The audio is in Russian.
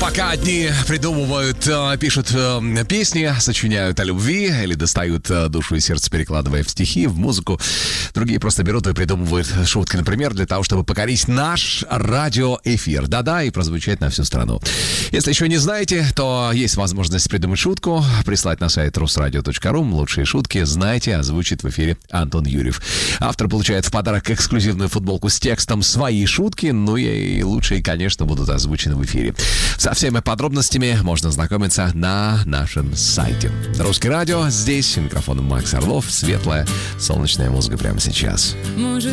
Пока одни придумывают, пишут песни, сочиняют о любви или достают душу и сердце, перекладывая в стихи, в музыку. Другие просто берут и придумывают шутки, например, для того, чтобы покорить наш радиоэфир. Да-да, и прозвучать на всю страну. Если еще не знаете, то есть возможность придумать шутку, прислать на сайт rusradio.ru. Лучшие шутки, знаете, озвучит в эфире Антон Юрьев. Автор получает в подарок эксклюзивную футболку с текстом «Свои шутки», ну и лучшие, конечно, будут озвучены в эфире. Со всеми подробностями можно знакомиться на нашем сайте. Русское радио, здесь у микрофона Макс Орлов. Светлая, солнечная музыка прямо сейчас.